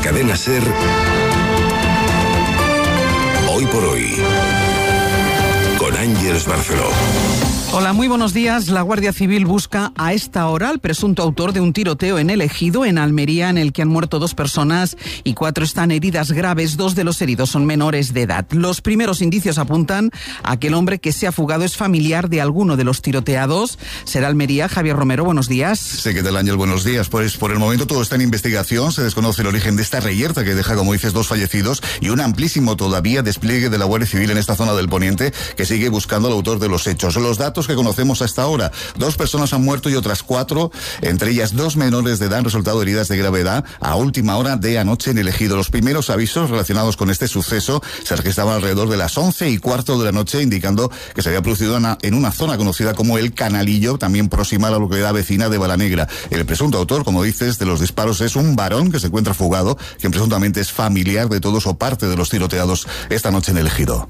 Cadena SER, Hoy por Hoy, con Ángeles Barceló. Hola, muy buenos días. La Guardia Civil busca a esta hora al presunto autor de un tiroteo en El Ejido, en Almería, en el que han muerto 2 personas y 4 están heridas graves. 2 de los heridos son menores de edad. Los primeros indicios apuntan a que el hombre que se ha fugado es familiar de alguno de los tiroteados. Será Almería. Javier Romero, buenos días. Sí, ¿qué tal, Ángel? Buenos días. Pues por el momento todo está en investigación. Se desconoce el origen de esta reyerta que deja, como dices, 2 fallecidos y un amplísimo todavía despliegue de la Guardia Civil en esta zona del Poniente que sigue buscando al autor de los hechos. Los datos que conocemos hasta ahora: 2 personas han muerto y otras 4, entre ellas 2 menores de edad, han resultado heridas de gravedad a última hora de anoche en El Ejido. Los primeros avisos relacionados con este suceso se registraban alrededor de las 11:15 de la noche, indicando que se había producido en una zona conocida como El Canalillo, también próxima a la localidad vecina de Balanegra. El presunto autor, como dices, de los disparos es un varón que se encuentra fugado, quien presuntamente es familiar de todos o parte de los tiroteados esta noche en El Ejido.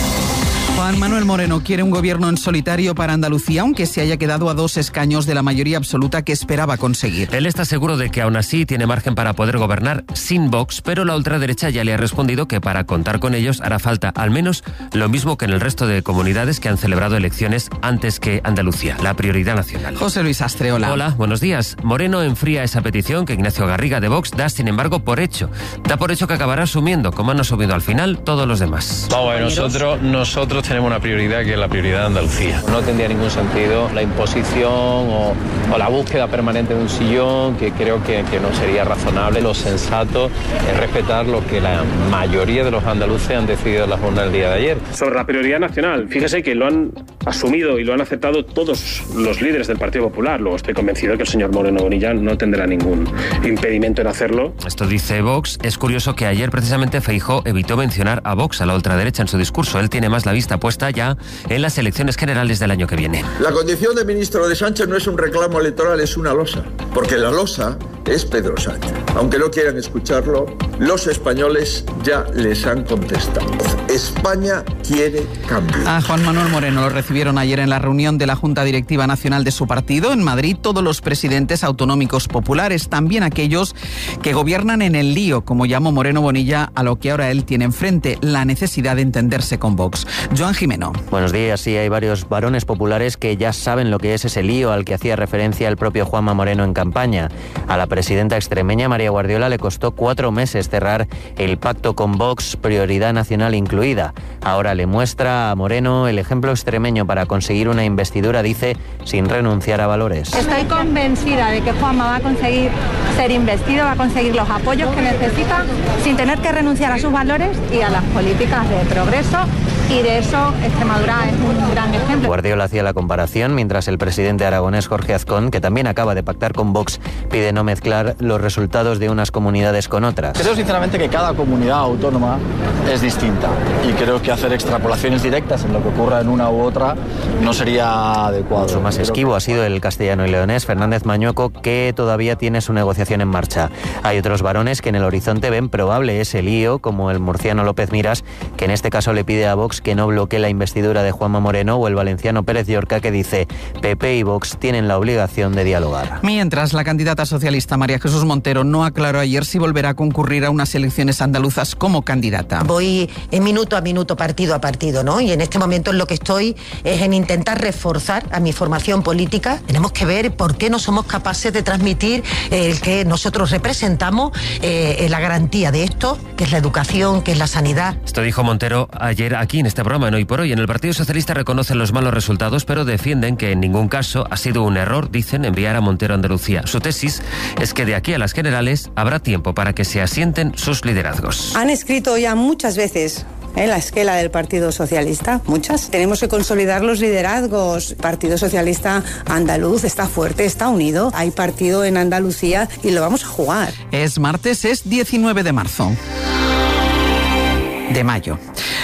Juan Manuel Moreno quiere un gobierno en solitario para Andalucía, aunque se haya quedado a 2 escaños de la mayoría absoluta que esperaba conseguir. Él está seguro de que aún así tiene margen para poder gobernar sin Vox, pero la ultraderecha ya le ha respondido que para contar con ellos hará falta al menos lo mismo que en el resto de comunidades que han celebrado elecciones antes que Andalucía, la prioridad nacional. José Luis Astre, hola. Hola, buenos días. Moreno enfría esa petición que Ignacio Garriga de Vox da, sin embargo, por hecho. Da por hecho que acabará asumiendo, como han asumido al final, todos los demás. Vamos a ver, nosotros tenemos una prioridad que es la prioridad de Andalucía. No tendría ningún sentido la imposición o la búsqueda permanente de un sillón, que creo que no sería razonable. Lo sensato es respetar lo que la mayoría de los andaluces han decidido en las urnas el día de ayer. Sobre la prioridad nacional, fíjese que lo han asumido y lo han aceptado todos los líderes del Partido Popular. Luego estoy convencido que el señor Moreno Bonilla no tendrá ningún impedimento en hacerlo. Esto dice Vox. Es curioso que ayer precisamente Feijóo evitó mencionar a Vox, a la ultraderecha, en su discurso. Él tiene más la vista puesta ya en las elecciones generales del año que viene. La condición de ministro de Sánchez no es un reclamo electoral, es una losa, porque la losa es Pedro Sánchez. Aunque no quieran escucharlo, los españoles ya les han contestado. España quiere cambio. A Juan Manuel Moreno lo recibieron ayer en la reunión de la Junta Directiva Nacional de su partido en Madrid todos los presidentes autonómicos populares, también aquellos que gobiernan en el lío, como llamó Moreno Bonilla a lo que ahora él tiene enfrente, la necesidad de entenderse con Vox. Joan Jimeno. Buenos días. Sí, hay varios varones populares que ya saben lo que es ese lío al que hacía referencia el propio Juanma Moreno en campaña. A la presidenta extremeña María Guardiola le costó 4 meses cerrar el pacto con Vox, prioridad nacional incluida. Ahora le muestra a Moreno el ejemplo extremeño para conseguir una investidura, dice, sin renunciar a valores. Estoy convencida de que Juanma va a conseguir ser investido, va a conseguir los apoyos que necesita sin tener que renunciar a sus valores y a las políticas de progreso, y de eso Extremadura es un gran ejemplo. Guardiola hacía la comparación mientras el presidente aragonés Jorge Azcón, que también acaba de pactar con Vox, pide no mezclar los resultados de unas comunidades con otras. Creo sinceramente que cada comunidad autónoma es distinta y creo que hacer extrapolaciones directas en lo que ocurra en una u otra no sería adecuado. Mucho más esquivo ha sido el castellano y leonés Fernández Mañueco, que todavía tiene su negociación en marcha. Hay otros varones que en el horizonte ven probable ese lío, como el murciano López Miras, que en este caso le pide a Vox que no bloquee la investidura de Juanma Moreno, o el valenciano Pérez Llorca, que dice PP y Vox tienen la obligación de dialogar. Mientras, la candidata socialista María Jesús Montero no aclaró ayer si volverá a concurrir a unas elecciones andaluzas como candidata. Voy minuto a minuto, partido a partido, ¿no? Y en este momento en lo que estoy es en intentar reforzar a mi formación política. Tenemos que ver por qué no somos capaces de transmitir el que nosotros representamos, la garantía de esto, que es la educación, que es la sanidad. Esto dijo Montero ayer aquí en este programa, en Hoy por Hoy. En el Partido Socialista reconocen los malos resultados, pero defienden que en ningún caso ha sido un error, dicen, enviar a Montero a Andalucía. Su tesis es que de aquí a las generales habrá tiempo para que se asienten sus liderazgos. Han escrito ya muchas veces en la esquela del Partido Socialista, muchas. Tenemos que consolidar los liderazgos. El Partido Socialista andaluz está fuerte, está unido. Hay partido en Andalucía y lo vamos a jugar. Es martes, es 19 de marzo. De mayo.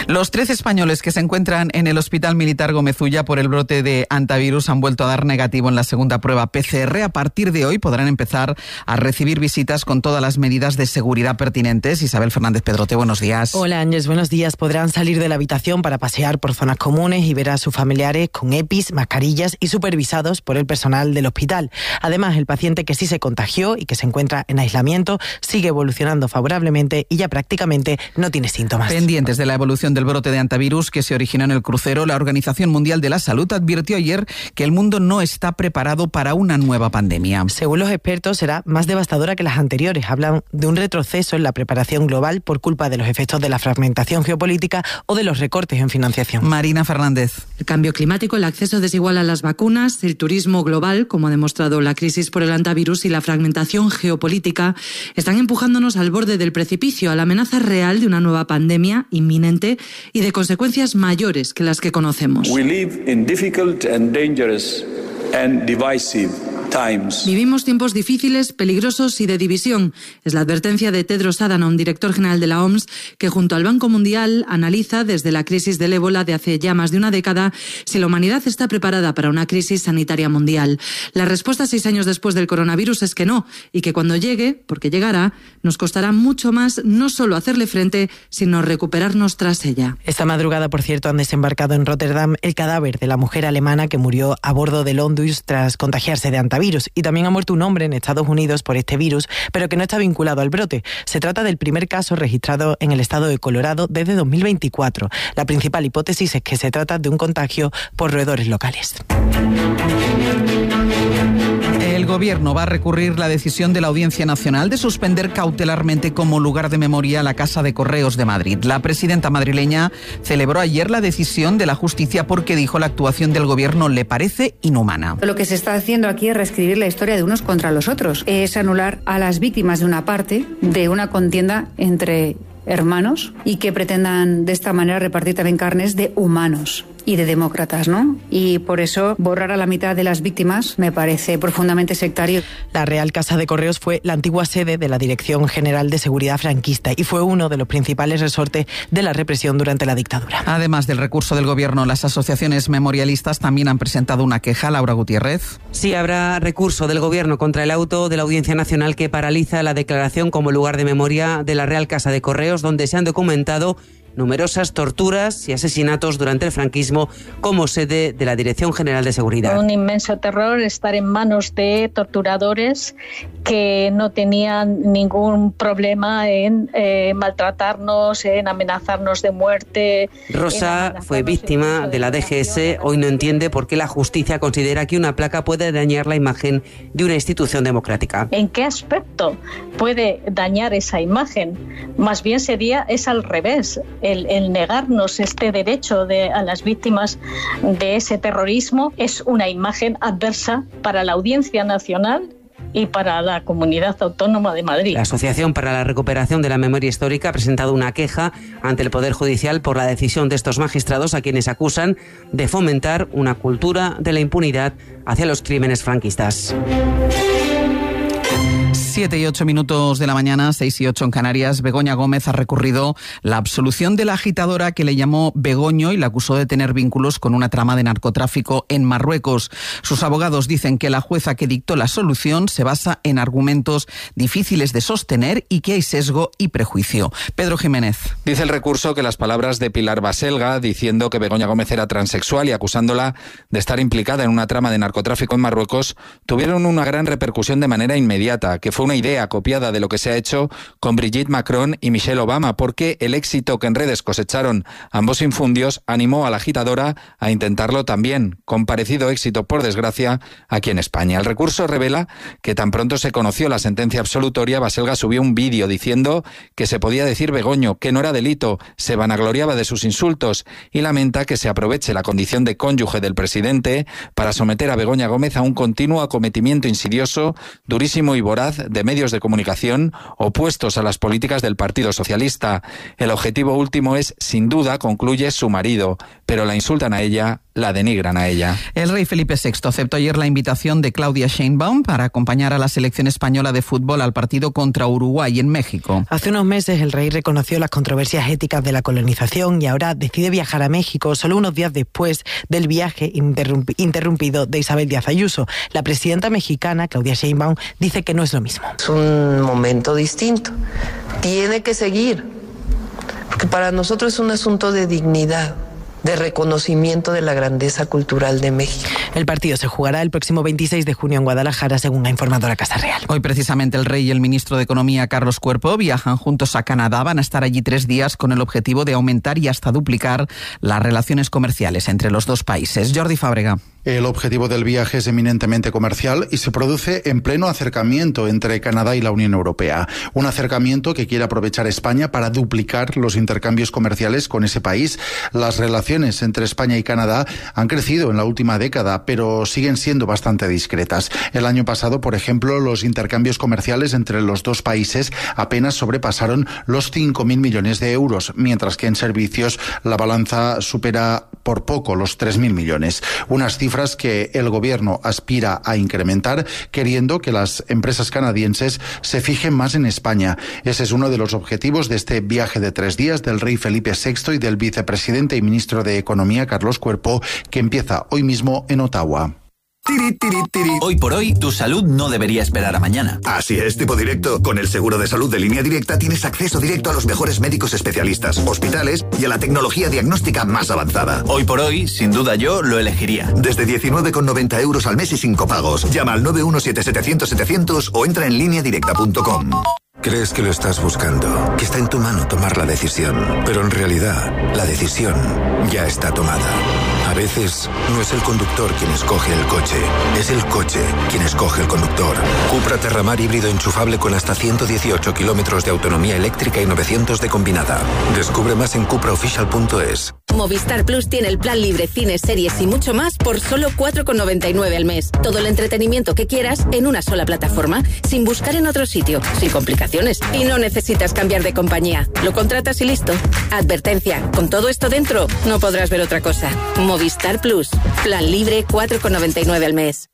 Los 13 españoles que se encuentran en el Hospital Militar Gómez Ulla por el brote de hantavirus han vuelto a dar negativo en la segunda prueba PCR. A partir de hoy podrán empezar a recibir visitas con todas las medidas de seguridad pertinentes. Isabel Fernández Pedrote, buenos días. Hola Ángeles, buenos días. Podrán salir de la habitación para pasear por zonas comunes y ver a sus familiares con EPIs, mascarillas y supervisados por el personal del hospital. Además, el paciente que sí se contagió y que se encuentra en aislamiento sigue evolucionando favorablemente y ya prácticamente no tiene síntomas. Pendientes de la evolución del brote de hantavirus que se originó en el crucero, la Organización Mundial de la Salud advirtió ayer que el mundo no está preparado para una nueva pandemia. Según los expertos, será más devastadora que las anteriores. Hablan de un retroceso en la preparación global por culpa de los efectos de la fragmentación geopolítica o de los recortes en financiación. Marina Fernández. El cambio climático, el acceso desigual a las vacunas, el turismo global, como ha demostrado la crisis por el hantavirus, y la fragmentación geopolítica están empujándonos al borde del precipicio, a la amenaza real de una nueva pandemia inminente y de consecuencias mayores que las que conocemos. We live in difficult and dangerous and divisive times. Vivimos tiempos difíciles, peligrosos y de división. Es la advertencia de Tedros Adhanom, director general de la OMS, que junto al Banco Mundial analiza desde la crisis del ébola de hace ya más de una década si la humanidad está preparada para una crisis sanitaria mundial. La respuesta 6 años después del coronavirus es que no, y que cuando llegue, porque llegará, nos costará mucho más no solo hacerle frente, sino recuperarnos tras ella. Esta madrugada, por cierto, han desembarcado en Rotterdam el cadáver de la mujer alemana que murió a bordo del Ondus tras contagiarse de hantavirus. Y también ha muerto un hombre en Estados Unidos por este virus, pero que no está vinculado al brote. Se trata del primer caso registrado en el estado de Colorado desde 2024. La principal hipótesis es que se trata de un contagio por roedores locales. El Gobierno va a recurrir la decisión de la Audiencia Nacional de suspender cautelarmente como lugar de memoria la Casa de Correos de Madrid. La presidenta madrileña celebró ayer la decisión de la justicia porque dijo la actuación del Gobierno le parece inhumana. Lo que se está haciendo aquí es reescribir la historia de unos contra los otros. Es anular a las víctimas de una parte de una contienda entre hermanos y que pretendan de esta manera repartir también carnes de humanos y de demócratas, ¿no? Y por eso borrar a la mitad de las víctimas me parece profundamente sectario. La Real Casa de Correos fue la antigua sede de la Dirección General de Seguridad franquista y fue uno de los principales resortes de la represión durante la dictadura. Además del recurso del Gobierno, las asociaciones memorialistas también han presentado una queja. Laura Gutiérrez. Sí, habrá recurso del Gobierno contra el auto de la Audiencia Nacional que paraliza la declaración como lugar de memoria de la Real Casa de Correos, donde se han documentado numerosas torturas y asesinatos durante el franquismo como sede de la Dirección General de Seguridad. Un inmenso terror estar en manos de torturadores que no tenían ningún problema en maltratarnos, en amenazarnos de muerte. Rosa fue víctima de la DGS. Hoy no entiende por qué la justicia considera que una placa puede dañar la imagen de una institución democrática. ¿En qué aspecto puede dañar esa imagen? Más bien es al revés. El negarnos este derecho a las víctimas de ese terrorismo es una imagen adversa para la Audiencia Nacional y para la Comunidad Autónoma de Madrid. La Asociación para la Recuperación de la Memoria Histórica ha presentado una queja ante el Poder Judicial por la decisión de estos magistrados, a quienes acusan de fomentar una cultura de la impunidad hacia los crímenes franquistas. 7 y 8 minutos de la mañana, 6 y 8 en Canarias. Begoña Gómez ha recurrido la absolución de la agitadora que le llamó Begoño y la acusó de tener vínculos con una trama de narcotráfico en Marruecos. Sus abogados dicen que la jueza que dictó la solución se basa en argumentos difíciles de sostener y que hay sesgo y prejuicio. Pedro Jiménez. Dice el recurso que las palabras de Pilar Baselga, diciendo que Begoña Gómez era transexual y acusándola de estar implicada en una trama de narcotráfico en Marruecos, tuvieron una gran repercusión de manera inmediata, que fue una idea copiada de lo que se ha hecho con Brigitte Macron y Michelle Obama, porque el éxito que en redes cosecharon ambos infundios animó a la agitadora a intentarlo también, con parecido éxito, por desgracia, aquí en España. El recurso revela que tan pronto se conoció la sentencia absolutoria, Baselga subió un vídeo diciendo que se podía decir Begoño, que no era delito, se vanagloriaba de sus insultos y lamenta que se aproveche la condición de cónyuge del presidente para someter a Begoña Gómez a un continuo acometimiento insidioso, durísimo y voraz de medios de comunicación opuestos a las políticas del Partido Socialista. El objetivo último es, sin duda, concluye, su marido, pero la insultan a ella la denigran a ella. El rey Felipe VI aceptó ayer la invitación de Claudia Sheinbaum para acompañar a la selección española de fútbol al partido contra Uruguay en México. Hace unos meses el rey reconoció las controversias éticas de la colonización y ahora decide viajar a México solo unos días después del viaje interrumpido de Isabel Díaz Ayuso. La presidenta mexicana, Claudia Sheinbaum, dice que no es lo mismo. Es un momento distinto. Tiene que seguir, porque para nosotros es un asunto de dignidad, de reconocimiento de la grandeza cultural de México. El partido se jugará el próximo 26 de junio en Guadalajara, según ha informado la Casa Real. Hoy precisamente el rey y el ministro de Economía, Carlos Cuerpo, viajan juntos a Canadá. Van a estar allí 3 días con el objetivo de aumentar y hasta duplicar las relaciones comerciales entre los dos países. Jordi Fábrega. El objetivo del viaje es eminentemente comercial y se produce en pleno acercamiento entre Canadá y la Unión Europea. Un acercamiento que quiere aprovechar España para duplicar los intercambios comerciales con ese país. Las relaciones entre España y Canadá han crecido en la última década, pero siguen siendo bastante discretas. El año pasado, por ejemplo, los intercambios comerciales entre los dos países apenas sobrepasaron los 5.000 millones de euros, mientras que en servicios la balanza supera por poco los 3.000 millones. Unas cifras que el gobierno aspira a incrementar, queriendo que las empresas canadienses se fijen más en España. Ese es uno de los objetivos de este viaje de 3 días del rey Felipe VI y del vicepresidente y ministro de Economía, Carlos Cuerpo, que empieza hoy mismo en Ottawa. Tiri, tiri, tiri. Hoy por hoy, tu salud no debería esperar a mañana. Así es, tipo directo. Con el seguro de salud de Línea Directa tienes acceso directo a los mejores médicos especialistas, hospitales y a la tecnología diagnóstica más avanzada. Hoy por hoy, sin duda yo lo elegiría. Desde 19,90 euros al mes y sin copagos. Llama al 917-700-700 o entra en lineadirecta.com. Crees que lo estás buscando, que está en tu mano tomar la decisión, pero en realidad la decisión ya está tomada. A veces no es el conductor quien escoge el coche, es el coche quien escoge el conductor. Cupra Terramar híbrido enchufable con hasta 118 kilómetros de autonomía eléctrica y 900 de combinada. Descubre más en cupraofficial.es. Movistar Plus tiene el plan libre, cines, series y mucho más por solo 4,99 al mes. Todo el entretenimiento que quieras en una sola plataforma, sin buscar en otro sitio, sin complicaciones. Y no necesitas cambiar de compañía. Lo contratas y listo. Advertencia, con todo esto dentro, no podrás ver otra cosa. Movistar Plus, plan libre 4,99 al mes.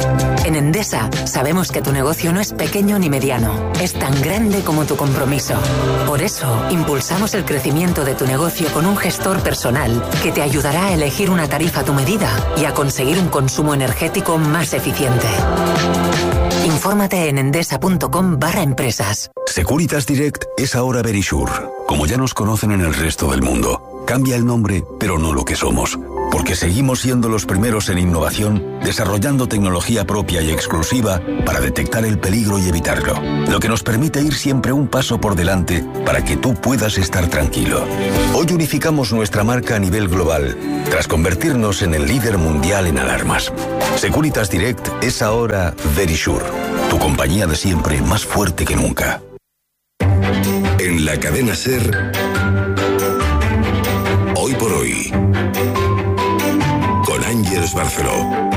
En Endesa sabemos que tu negocio no es pequeño ni mediano, es tan grande como tu compromiso. Por eso impulsamos el crecimiento de tu negocio con un gestor personal que te ayudará a elegir una tarifa a tu medida y a conseguir un consumo energético más eficiente. Infórmate en endesa.com/empresas. Securitas Direct es ahora Verisure, como ya nos conocen en el resto del mundo. Cambia el nombre, pero no lo que somos. Porque seguimos siendo los primeros en innovación, desarrollando tecnología propia y exclusiva para detectar el peligro y evitarlo. Lo que nos permite ir siempre un paso por delante para que tú puedas estar tranquilo. Hoy unificamos nuestra marca a nivel global, tras convertirnos en el líder mundial en alarmas. Securitas Direct es ahora Verisure, tu compañía de siempre más fuerte que nunca. En la cadena SER, Hoy por Hoy, con Ángeles Barceló.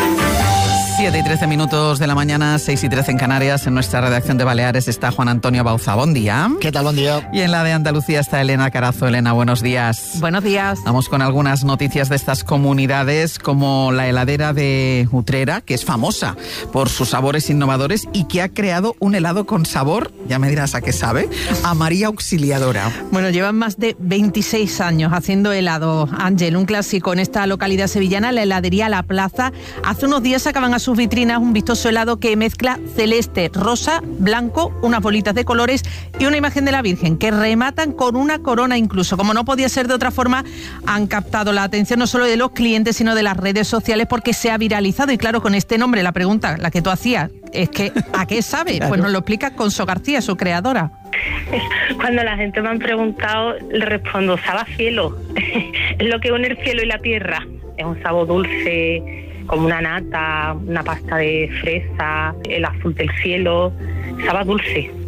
7:13 de la mañana, 6:13 en Canarias. En nuestra redacción de Baleares está Juan Antonio Bauza. Buen día. ¿Qué tal? Buen día. Y en la de Andalucía está Elena Carazo. Elena, buenos días. Buenos días. Vamos con algunas noticias de estas comunidades, como la heladera de Utrera, que es famosa por sus sabores innovadores y que ha creado un helado con sabor, ya me dirás a qué sabe, a María Auxiliadora. Bueno, llevan más de 26 años haciendo helado, Ángel, un clásico en esta localidad sevillana, la heladería La Plaza. Hace unos días sacaban a sus vitrinas un vistoso helado que mezcla celeste, rosa, blanco, unas bolitas de colores y una imagen de la Virgen que rematan con una corona incluso. Como no podía ser de otra forma, han captado la atención no solo de los clientes sino de las redes sociales porque se ha viralizado. Y claro, con este nombre, la pregunta, la que tú hacías, es que ¿a qué sabe? Claro. Pues nos lo explica Conso García, su creadora. Cuando la gente me han preguntado, le respondo, sabe a cielo. Es lo que une el cielo y la tierra. Es un sabor dulce, como una nata, una pasta de fresa, el azul del cielo, sabe dulce.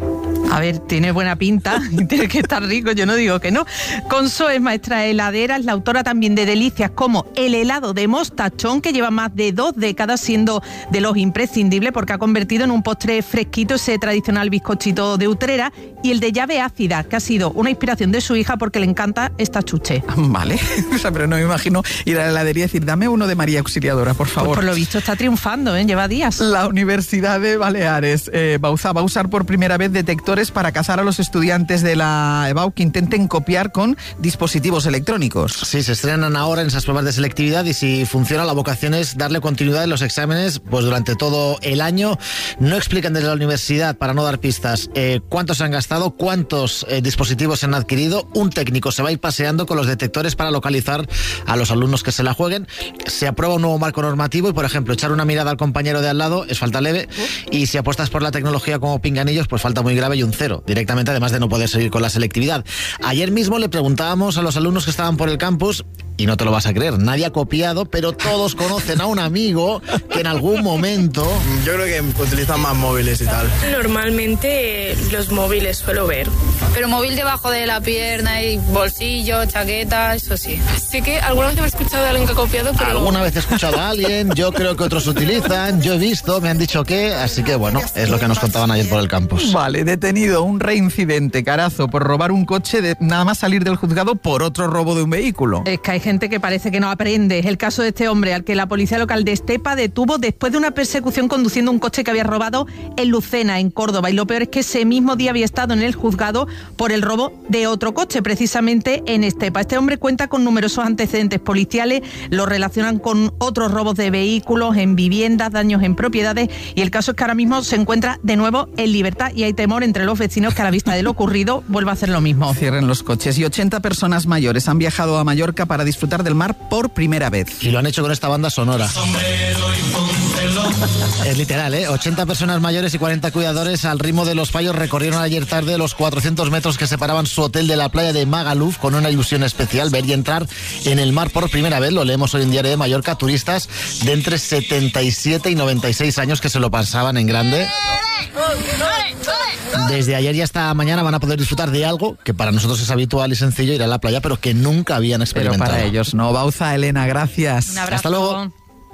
A ver, tiene buena pinta y tiene que estar rico, yo no digo que no. Conso es maestra heladera, es la autora también de delicias como el helado de mostachón, que lleva más de 2 décadas siendo de los imprescindibles porque ha convertido en un postre fresquito ese tradicional bizcochito de Utrera, y el de llave ácida, que ha sido una inspiración de su hija porque le encanta esta chuche. Vale, o sea, pero no me imagino ir a la heladería y decir, dame uno de María Auxiliadora, por favor. Pues por lo visto está triunfando, lleva días. La Universidad de Baleares va a usar por primera vez detectores para cazar a los estudiantes de la EBAU que intenten copiar con dispositivos electrónicos. Sí, se estrenan ahora en esas pruebas de selectividad y si funciona, la vocación es darle continuidad en los exámenes pues durante todo el año. No explican desde la universidad, para no dar pistas, cuántos se han gastado, cuántos dispositivos se han adquirido. Un técnico se va a ir paseando con los detectores para localizar a los alumnos que se la jueguen. Se aprueba un nuevo marco normativo y, por ejemplo, echar una mirada al compañero de al lado es falta leve, y si apuestas por la tecnología como pinganillos, pues falta muy grave y un 0 directamente, además de no poder seguir con la selectividad. Ayer mismo le preguntábamos a los alumnos que estaban por el campus, y no te lo vas a creer, nadie ha copiado, pero todos conocen a un amigo que en algún momento... Yo creo que utilizan más móviles y tal. Normalmente los móviles suelo ver. Pero móvil debajo de la pierna y bolsillo, chaqueta, eso sí. Sí que alguna vez me he escuchado de alguien que ha copiado, pero... Alguna vez he escuchado a alguien, yo creo que otros utilizan, yo he visto, me han dicho que, así que bueno, es lo que nos contaban ayer por el campus. Vale, detenido un reincidente, carazo, por robar un coche de nada más salir del juzgado por otro robo de un vehículo. Es que hay gente que parece que no aprende. Es el caso de este hombre al que la policía local de Estepa detuvo después de una persecución conduciendo un coche que había robado en Lucena, en Córdoba. Y lo peor es que ese mismo día había estado en el juzgado por el robo de otro coche, precisamente en Estepa. Este hombre cuenta con numerosos antecedentes policiales, lo relacionan con otros robos de vehículos, en viviendas, daños en propiedades, y el caso es que ahora mismo se encuentra de nuevo en libertad y hay temor entre los vecinos que a la vista de lo ocurrido vuelva a hacer lo mismo. Cierren los coches. Y 80 personas mayores han viajado a Mallorca para disfrutar del mar por primera vez. Y lo han hecho con esta banda sonora. Es literal, 80 personas mayores y 40 cuidadores al ritmo de los fallos recorrieron ayer tarde los 400 metros que separaban su hotel de la playa de Magaluf, con una ilusión especial, ver y entrar en el mar por primera vez. Lo leemos hoy en Diario de Mallorca, turistas de entre 77 y 96 años que se lo pasaban en grande. Desde ayer y hasta mañana van a poder disfrutar de algo que para nosotros es habitual y sencillo, ir a la playa, pero que nunca habían experimentado. Pero para ellos no. Bauza, Elena, gracias. Un abrazo. Hasta luego.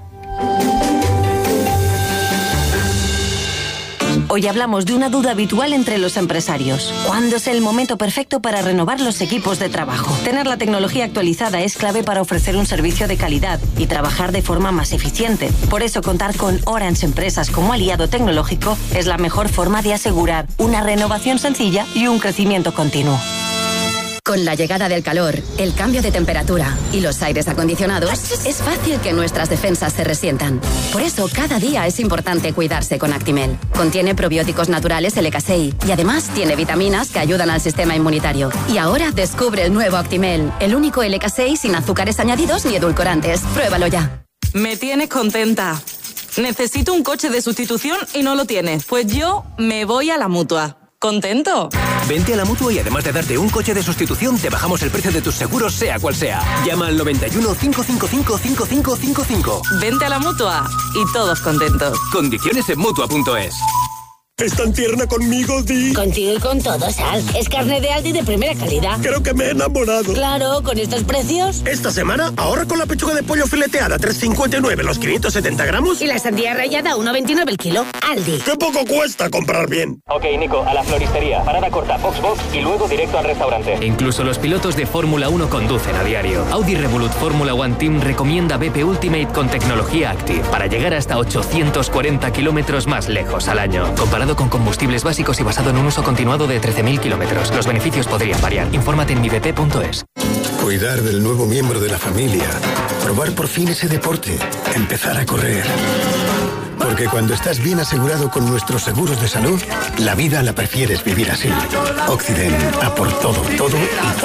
Hoy hablamos de una duda habitual entre los empresarios. ¿Cuándo es el momento perfecto para renovar los equipos de trabajo? Tener la tecnología actualizada es clave para ofrecer un servicio de calidad y trabajar de forma más eficiente. Por eso, contar con Orange Empresas como aliado tecnológico es la mejor forma de asegurar una renovación sencilla y un crecimiento continuo. Con la llegada del calor, el cambio de temperatura y los aires acondicionados, es fácil que nuestras defensas se resientan. Por eso, cada día es importante cuidarse con Actimel. Contiene probióticos naturales LK6 y además tiene vitaminas que ayudan al sistema inmunitario. Y ahora descubre el nuevo Actimel, el único LK6 sin azúcares añadidos ni edulcorantes. Pruébalo ya. Me tienes contenta. Necesito un coche de sustitución y no lo tienes. Pues yo me voy a la Mutua. ¿Contento? Vente a la Mutua y además de darte un coche de sustitución, te bajamos el precio de tus seguros, sea cual sea. Llama al 91 555 5555. Vente a la Mutua y todos contentos. Condiciones en Mutua.es. ¿Es tan tierna conmigo, Di? Contigo y con todo, Sal. Es carne de Aldi de primera calidad. Creo que me he enamorado. Claro, con estos precios. Esta semana ahorra con la pechuga de pollo fileteada, 3,59 los 570 gramos. Y la sandía rallada, 1,29 el kilo. Aldi. ¡Qué poco cuesta comprar bien! Ok, Nico, a la floristería. Parada corta, Box y luego directo al restaurante. Incluso los pilotos de Fórmula 1 conducen a diario. Audi Revolut Fórmula 1 Team recomienda BP Ultimate con tecnología Active para llegar hasta 840 kilómetros más lejos al año. Comparado con combustibles básicos y basado en un uso continuado de 13.000 kilómetros. Los beneficios podrían variar. Infórmate en mibp.es. Cuidar del nuevo miembro de la familia. Probar por fin ese deporte. Empezar a correr. Porque cuando estás bien asegurado con nuestros seguros de salud, la vida la prefieres vivir así. Occident, a por todo, todo y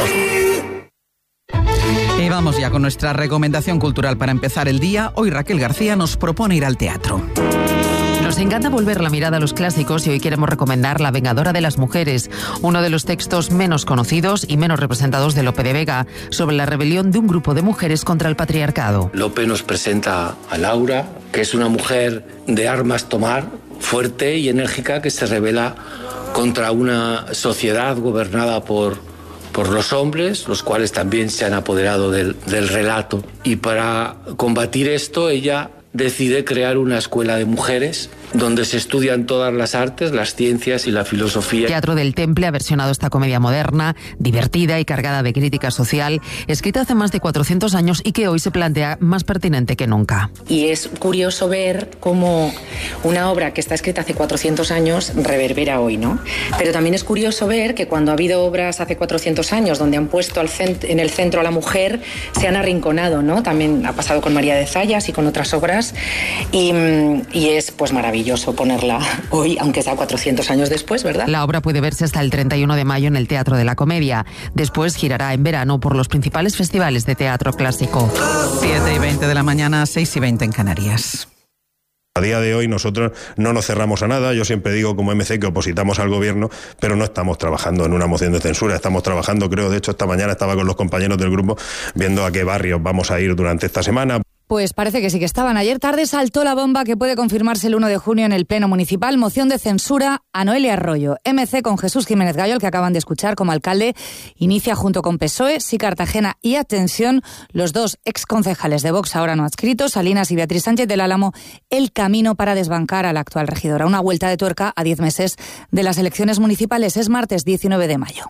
todo. Y vamos ya con nuestra recomendación cultural para empezar el día. Hoy Raquel García nos propone ir al teatro. Nos encanta volver la mirada a los clásicos y hoy queremos recomendar La Vengadora de las Mujeres, uno de los textos menos conocidos y menos representados de Lope de Vega, sobre la rebelión de un grupo de mujeres contra el patriarcado. Lope nos presenta a Laura, que es una mujer de armas tomar, fuerte y enérgica, que se rebela contra una sociedad gobernada por los hombres, los cuales también se han apoderado del relato. Y para combatir esto, ella decide crear una escuela de mujeres donde se estudian todas las artes, las ciencias y la filosofía. Teatro del Temple ha versionado esta comedia moderna, divertida y cargada de crítica social, escrita hace más de 400 años y que hoy se plantea más pertinente que nunca. Y es curioso ver cómo una obra que está escrita hace 400 años reverbera hoy, ¿no? Pero también es curioso ver que cuando ha habido obras hace 400 años donde han puesto en el centro a la mujer, se han arrinconado, ¿no? También ha pasado con María de Zayas y con otras obras y es pues maravilloso ponerla hoy, aunque sea 400 años después, ¿verdad? La obra puede verse hasta el 31 de mayo en el Teatro de la Comedia. Después girará en verano por los principales festivales de teatro clásico. 7:20 de la mañana, 6:20 en Canarias. A día de hoy nosotros no nos cerramos a nada. Yo siempre digo como MC que opositamos al gobierno, pero no estamos trabajando en una moción de censura. Estamos trabajando, creo, de hecho esta mañana estaba con los compañeros del grupo viendo a qué barrios vamos a ir durante esta semana. Pues parece que sí que estaban. Ayer tarde saltó la bomba que puede confirmarse el 1 de junio en el Pleno Municipal. Moción de censura a Noelia Arroyo. MC con Jesús Jiménez Gallo, el que acaban de escuchar como alcalde, inicia junto con PSOE, Sí Cartagena y Atención, los dos exconcejales de Vox ahora no adscritos, Salinas y Beatriz Sánchez del Álamo, el camino para desbancar a la actual regidora. Una vuelta de tuerca a 10 meses de las elecciones municipales. Es martes 19 de mayo.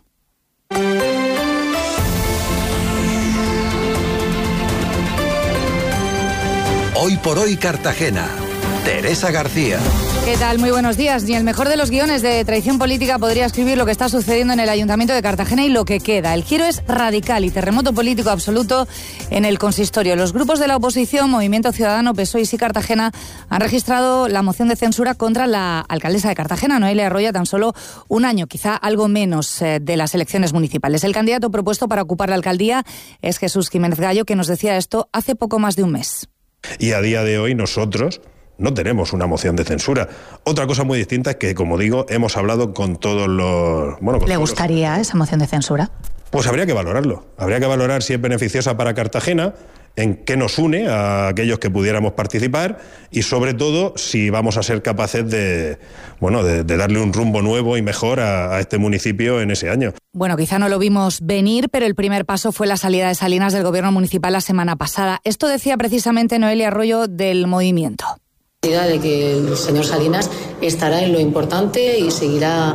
Hoy por hoy Cartagena. Teresa García. ¿Qué tal? Muy buenos días. Ni el mejor de los guiones de traición política podría escribir lo que está sucediendo en el Ayuntamiento de Cartagena y lo que queda. El giro es radical y terremoto político absoluto en el consistorio. Los grupos de la oposición, Movimiento Ciudadano, PSOE y Sí Cartagena, han registrado la moción de censura contra la alcaldesa de Cartagena, Noelia Arroyo, tan solo un año, quizá algo menos, de las elecciones municipales. El candidato propuesto para ocupar la alcaldía es Jesús Jiménez Gallo, que nos decía esto hace poco más de un mes. Y a día de hoy nosotros no tenemos una moción de censura. Otra cosa muy distinta es que, como digo, hemos hablado con todos los... ¿Le gustaría esa moción de censura? Pues habría que valorarlo. Habría que valorar si es beneficiosa para Cartagena, en qué nos une a aquellos que pudiéramos participar y, sobre todo, si vamos a ser capaces de darle un rumbo nuevo y mejor a este municipio en ese año. Bueno, quizá no lo vimos venir, pero el primer paso fue la salida de Salinas del gobierno municipal la semana pasada. Esto decía precisamente Noelia Arroyo del movimiento. De que el señor Salinas estará en lo importante y seguirá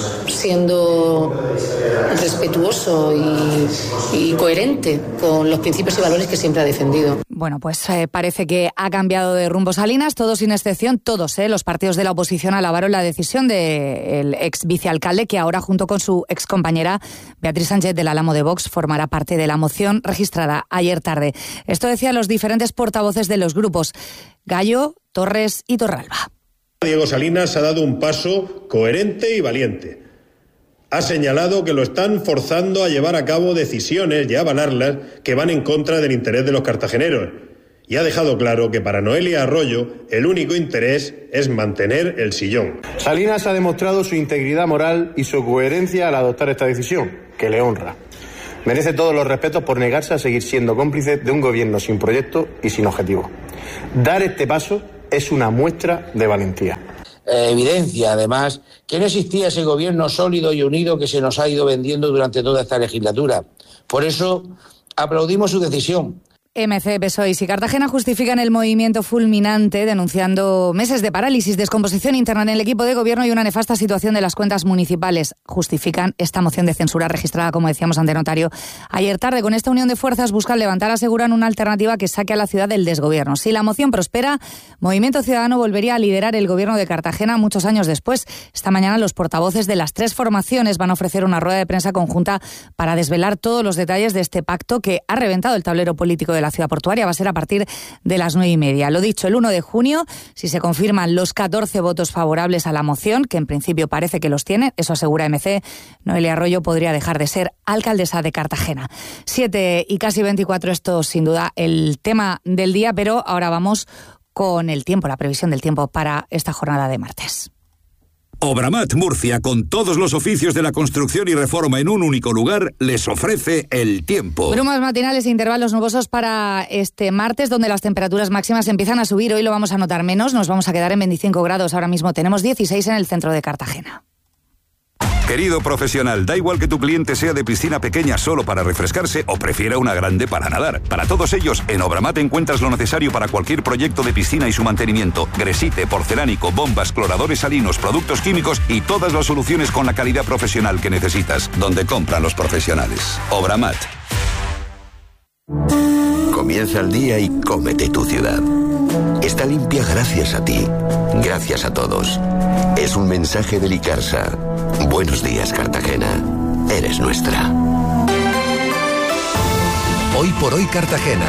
siendo respetuoso y coherente con los principios y valores que siempre ha defendido. Bueno, pues parece que ha cambiado de rumbo Salinas, todos sin excepción, todos, los partidos de la oposición alabaron la decisión del ex vicealcalde, que ahora junto con su excompañera Beatriz Sánchez del Álamo de Vox formará parte de la moción registrada ayer tarde. Esto decían los diferentes portavoces de los grupos: Gallo, Torres y Torralba. Diego Salinas ha dado un paso coherente y valiente. Ha señalado que lo están forzando a llevar a cabo decisiones y a avalarlas que van en contra del interés de los cartageneros. Y ha dejado claro que para Noelia Arroyo el único interés es mantener el sillón. Salinas ha demostrado su integridad moral y su coherencia al adoptar esta decisión, que le honra. Merece todos los respetos por negarse a seguir siendo cómplice de un gobierno sin proyecto y sin objetivo. Dar este paso es una muestra de valentía. Evidencia, además, que no existía ese gobierno sólido y unido que se nos ha ido vendiendo durante toda esta legislatura. Por eso, aplaudimos su decisión. MC, PSOE y Sí Cartagena justifican el movimiento fulminante, denunciando meses de parálisis, descomposición interna en el equipo de gobierno y una nefasta situación de las cuentas municipales. Justifican esta moción de censura registrada, como decíamos, ante notario ayer tarde. Con esta unión de fuerzas buscan levantar, aseguran, una alternativa que saque a la ciudad del desgobierno. Si la moción prospera, Movimiento Ciudadano volvería a liderar el gobierno de Cartagena muchos años después. Esta mañana los portavoces de las tres formaciones van a ofrecer una rueda de prensa conjunta para desvelar todos los detalles de este pacto que ha reventado el tablero político de la ciudad portuaria. Va a ser a partir de las 9:30. Lo dicho, el 1 de junio, si se confirman los 14 votos favorables a la moción, que en principio parece que los tiene, eso asegura MC, Noelia Arroyo podría dejar de ser alcaldesa de Cartagena. 7:24, esto sin duda el tema del día, pero ahora vamos con el tiempo, la previsión del tiempo para esta jornada de martes. Obramat Murcia, con todos los oficios de la construcción y reforma en un único lugar, les ofrece el tiempo. Brumas matinales e intervalos nubosos para este martes, donde las temperaturas máximas empiezan a subir. Hoy lo vamos a notar menos, nos vamos a quedar en 25 grados. Ahora mismo tenemos 16 en el centro de Cartagena. Querido profesional, da igual que tu cliente sea de piscina pequeña solo para refrescarse o prefiera una grande para nadar. Para todos ellos, en Obramat encuentras lo necesario para cualquier proyecto de piscina y su mantenimiento. Gresite, porcelánico, bombas, cloradores salinos, productos químicos y todas las soluciones con la calidad profesional que necesitas. Donde compran los profesionales. Obramat. Comienza el día y cómete tu ciudad. Está limpia gracias a ti. Gracias a todos. Es un mensaje de Licarsa. Buenos días, Cartagena. Eres nuestra. Hoy por hoy, Cartagena.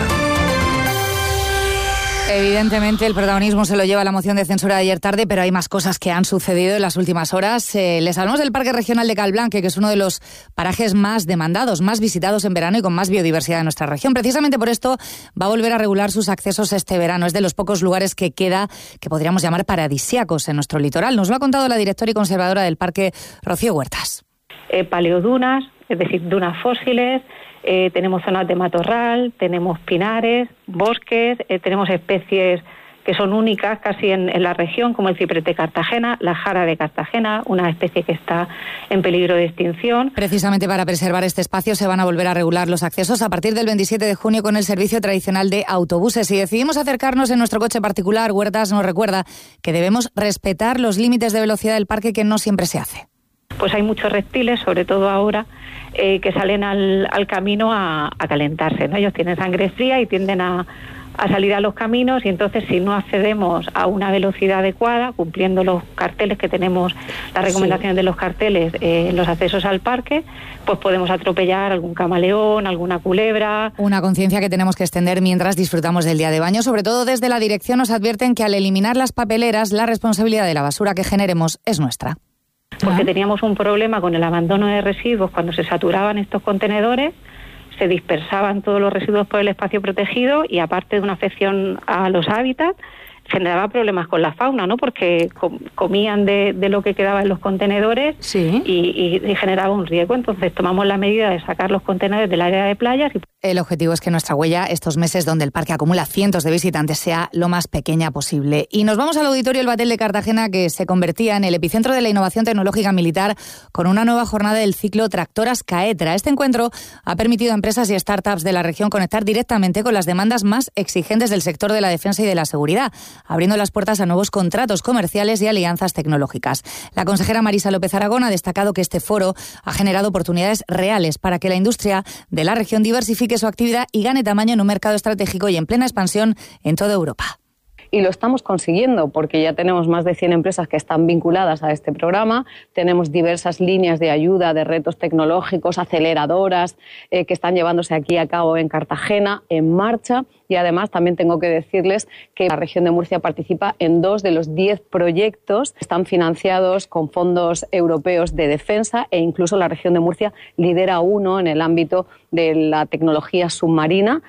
Evidentemente el protagonismo se lo lleva la moción de censura de ayer tarde, pero hay más cosas que han sucedido en las últimas horas. Les hablamos del Parque Regional de Calblanque, que es uno de los parajes más demandados, más visitados en verano y con más biodiversidad de nuestra región. Precisamente por esto va a volver a regular sus accesos este verano. Es de los pocos lugares que queda, que podríamos llamar paradisíacos en nuestro litoral. Nos lo ha contado la directora y conservadora del parque, Rocío Huertas. Paleodunas, es decir, dunas fósiles. Tenemos zonas de matorral, tenemos pinares, bosques, tenemos especies que son únicas casi en la región, como el ciprete Cartagena, la jara de Cartagena, una especie que está en peligro de extinción. Precisamente para preservar este espacio se van a volver a regular los accesos a partir del 27 de junio con el servicio tradicional de autobuses. Si decidimos acercarnos en nuestro coche particular, Huertas nos recuerda que debemos respetar los límites de velocidad del parque, que no siempre se hace. Pues hay muchos reptiles, sobre todo ahora, que salen al camino a calentarse, ¿no? Ellos tienen sangre fría y tienden a salir a los caminos, y entonces si no accedemos a una velocidad adecuada, cumpliendo los carteles que tenemos, las recomendaciones de los carteles en los accesos al parque, pues podemos atropellar algún camaleón, alguna culebra. Una conciencia que tenemos que extender mientras disfrutamos del día de baño. Sobre todo desde la dirección nos advierten que al eliminar las papeleras, la responsabilidad de la basura que generemos es nuestra. Porque teníamos un problema con el abandono de residuos. Cuando se saturaban estos contenedores, se dispersaban todos los residuos por el espacio protegido, y aparte de una afección a los hábitats, generaba problemas con la fauna, ¿no? Porque comían de lo que quedaba en los contenedores, sí, y generaba un riesgo. Entonces tomamos la medida de sacar los contenedores del área de playas. El objetivo es que nuestra huella, estos meses donde el parque acumula cientos de visitantes, sea lo más pequeña posible. Y nos vamos al Auditorio El Batel de Cartagena, que se convertía en el epicentro de la innovación tecnológica militar con una nueva jornada del ciclo Tractoras Caetra. Este encuentro ha permitido a empresas y startups de la región conectar directamente con las demandas más exigentes del sector de la defensa y de la seguridad, abriendo las puertas a nuevos contratos comerciales y alianzas tecnológicas. La consejera Marisa López Aragón ha destacado que este foro ha generado oportunidades reales para que la industria de la región diversifique su actividad y gane tamaño en un mercado estratégico y en plena expansión en toda Europa. Y lo estamos consiguiendo porque ya tenemos más de 100 empresas que están vinculadas a este programa, tenemos diversas líneas de ayuda, de retos tecnológicos, aceleradoras que están llevándose aquí a cabo en Cartagena, en marcha, y además también tengo que decirles que la región de Murcia participa en 2 de los 10 proyectos que están financiados con fondos europeos de defensa, e incluso la región de Murcia lidera uno en el ámbito de la tecnología submarina.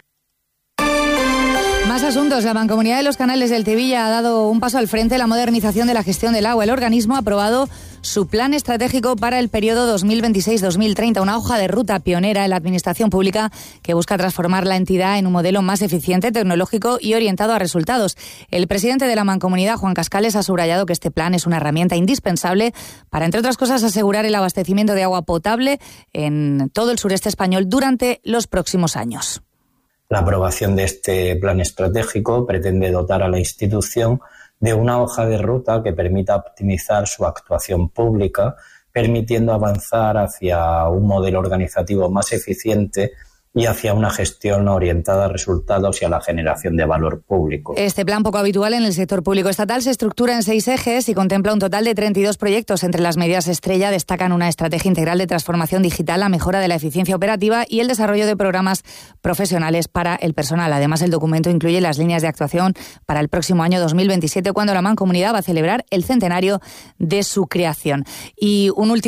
Más asuntos. La Mancomunidad de los Canales del Tevilla ha dado un paso al frente en la modernización de la gestión del agua. El organismo ha aprobado su plan estratégico para el periodo 2026-2030, una hoja de ruta pionera en la administración pública que busca transformar la entidad en un modelo más eficiente, tecnológico y orientado a resultados. El presidente de la Mancomunidad, Juan Cascales, ha subrayado que este plan es una herramienta indispensable para, entre otras cosas, asegurar el abastecimiento de agua potable en todo el sureste español durante los próximos años. La aprobación de este plan estratégico pretende dotar a la institución de una hoja de ruta que permita optimizar su actuación pública, permitiendo avanzar hacia un modelo organizativo más eficiente y hacia una gestión orientada a resultados y a la generación de valor público. Este plan, poco habitual en el sector público estatal, se estructura en 6 ejes y contempla un total de 32 proyectos. Entre las medidas estrella destacan una estrategia integral de transformación digital, la mejora de la eficiencia operativa y el desarrollo de programas profesionales para el personal. Además, el documento incluye las líneas de actuación para el próximo año 2027, cuando la Mancomunidad va a celebrar el centenario de su creación. Y un último